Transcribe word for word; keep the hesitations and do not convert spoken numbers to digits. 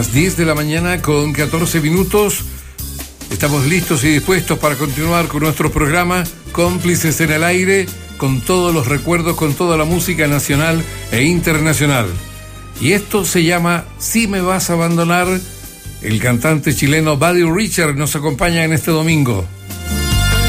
diez de la mañana con catorce minutos. Estamos listos y dispuestos para continuar con nuestro programa Cómplices en el Aire, con todos los recuerdos, con toda la música nacional e internacional. Y esto se llama Si me vas a abandonar. El cantante chileno Buddy Richard nos acompaña en este domingo.